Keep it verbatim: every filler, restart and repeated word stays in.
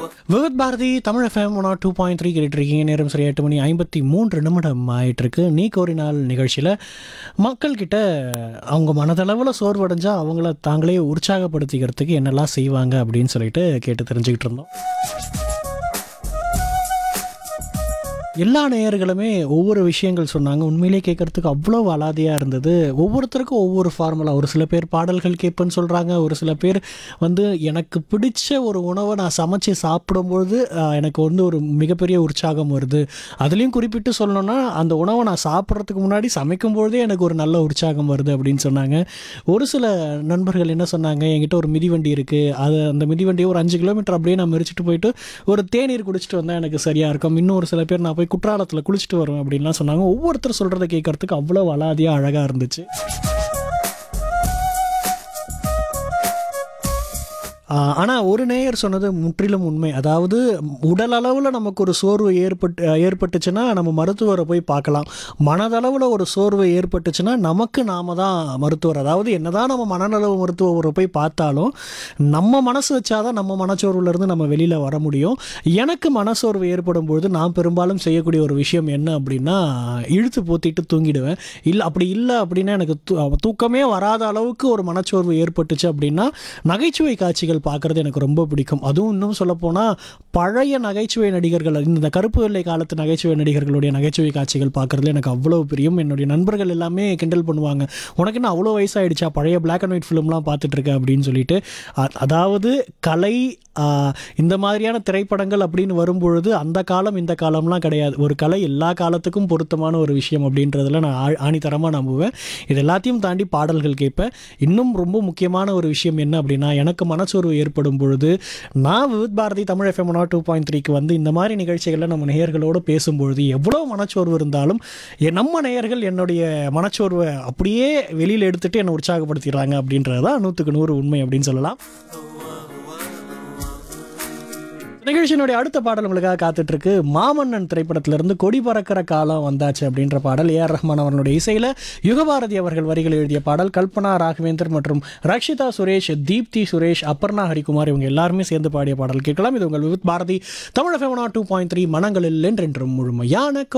Vividh Bharathi Tamil FM one two point three கேட்டுருக்கீங்க. நேரம் சரி எட்டு மணி ஐம்பத்தி மூன்று நிமிடம் ஆயிட்டிருக்கு. நீ கோரி நாள் நிகழ்ச்சியில் மக்கள்கிட்ட அவங்க மனதளவில் சோர்வடைஞ்சா அவங்கள தாங்களே உற்சாகப்படுத்திக்கிறதுக்கு என்னெல்லாம் செய்வாங்க அப்படின்னு சொல்லிட்டு கேட்டு தெரிஞ்சுக்கிட்டு இருந்தோம். எல்லா நேயர்களுமே ஒவ்வொரு விஷயங்கள் சொன்னாங்க. உண்மையிலே கேட்குறதுக்கு அவ்வளோ அலாதியாக இருந்தது. ஒவ்வொருத்தருக்கும் ஒவ்வொரு ஃபார்முலா. ஒரு சில பேர் பாடல்கள் கேட்பேன்னு சொல்கிறாங்க. ஒரு சில பேர் வந்து எனக்கு பிடிச்ச ஒரு உணவை நான் சமைச்சு சாப்பிடும்பொழுது எனக்கு வந்து ஒரு மிகப்பெரிய உற்சாகம் வருது. அதுலேயும் குறிப்பிட்டு சொல்லணும்னா அந்த உணவை நான் சாப்பிட்றதுக்கு முன்னாடி சமைக்கும்பொழுதே எனக்கு ஒரு நல்ல உற்சாகம் வருது அப்படின்னு சொன்னாங்க. ஒரு சில நண்பர்கள் என்ன சொன்னாங்க, என்கிட்ட ஒரு மிதிவண்டி இருக்குது, அது அந்த மிதிவண்டியை ஒரு அஞ்சு கிலோமீட்டர் அப்படியே நான் மெரிச்சிட்டு போயிட்டு ஒரு தேநீர் குடிச்சிட்டு வந்தால் எனக்கு சரியாக இருக்கும். இன்னும் ஒரு சில பேர் நான் போய் குற்றாலத்தில் குளிச்சுட்டு வரும் அப்படின்லாம் சொன்னாங்க. ஒவ்வொருத்தர் சொல்றதை கேட்கறதுக்கு அவ்வளவு அலாதியா அழகா இருந்துச்சு. ஆனால் ஒரு நேயர் சொன்னது முற்றிலும் உண்மை. அதாவது உடல் அளவில் நமக்கு ஒரு சோர்வு ஏற்பட்டு ஏற்பட்டுச்சுன்னா நம்ம மருத்துவரை போய் பார்க்கலாம். மனதளவில் ஒரு சோர்வு ஏற்பட்டுச்சுன்னா நமக்கு நாம தான் மருத்துவர். அதாவது என்னதான் நம்ம மனநலவு மருத்துவரை போய் பார்த்தாலும் நம்ம மனசு வச்சாதான் நம்ம மனச்சோர்வுலேருந்து நம்ம வெளியில் வர முடியும். எனக்கு மனசோர்வு ஏற்படும் பொழுது நான் பெரும்பாலும் செய்யக்கூடிய ஒரு விஷயம் என்ன அப்படின்னா, இழுத்து போத்திட்டு தூங்கிடுவேன். இல்லை அப்படி இல்லை அப்படின்னா எனக்கு தூக்கமே வராத அளவுக்கு ஒரு மனச்சோர்வு ஏற்பட்டுச்சு அப்படின்னா நகைச்சுவை காட்சிகள் பார்க்கறது எனக்கு ரொம்ப பிடிக்கும். அதுவும் இன்னும் சொல்லப்போனால் பழைய நகைச்சுவை நடிகர்கள், இந்த கருப்பு வெள்ளை காலத்து நகைச்சுவை நடிகர்களுடைய நகைச்சுவை காட்சிகள் பார்க்குறதுல எனக்கு அவ்வளோ பிரியம். என்னுடைய நண்பர்கள் எல்லாமே கிண்டல் பண்ணுவாங்க, உனக்கு என்ன அவ்வளோ வயசாகிடுச்சா பழைய பிளாக் அண்ட் ஒயிட் ஃபிலிம்லாம் பார்த்துட்டு இருக்க அப்படின்னு சொல்லிட்டு. அதாவது கலை இந்த மாதிரியான திரைப்படங்கள் அப்படின்னு வரும்பொழுது அந்த காலம் இந்த காலம்லாம் கிடையாது. ஒரு கலை எல்லா காலத்துக்கும் பொருத்தமான ஒரு விஷயம் அப்படின்றதுல நான் ஆணித்தரமாக நம்புவேன். இது எல்லாத்தையும் தாண்டி பாடல்கள் கேட்பேன். இன்னும் ரொம்ப முக்கியமான ஒரு விஷயம் என்ன அப்படின்னா, எனக்கு மனச்சோர்வு ஏற்படும் பொழுது நான் Vividh Bharathi Tamil FM one two point த்ரீக்கு வந்து இந்த மாதிரி நிகழ்ச்சிகளில் நம்ம நேயர்களோடு பேசும்பொழுது எவ்வளோ மனச்சோர்வு இருந்தாலும் நம்ம நேயர்கள் என்னுடைய மனச்சோர்வை அப்படியே வெளியில் எடுத்துகிட்டு என்னை உற்சாகப்படுத்திடுறாங்க அப்படின்றது தான் நூற்றுக்கு நூறு உண்மை அப்படின்னு சொல்லலாம். நிகழ்ச்சியினுடைய அடுத்த பாடல் உங்களுக்காக காத்துட்டு இருக்கு. மாமன்னன் திரைப்படத்திலிருந்து கொடி பறக்கிற காலம் வந்தாச்சு அப்படின்ற பாடல். ஏ ஆர் ரஹ்மான் அவர்களுடைய இசையில யுகபாரதி அவர்கள் வரிகள் எழுதிய பாடல். கல்பனா ராகவேந்தர் மற்றும் ரக்ஷிதா சுரேஷ், தீப்தி சுரேஷ், அப்பர்ணா ஹரிகுமார் இவங்க எல்லாருமே சேர்ந்து பாடிய பாடல் கேட்கலாம். இது உங்கள் Vividh Bharathi Tamil FM two point three மனங்களில் என்றென்றும் முழுமையான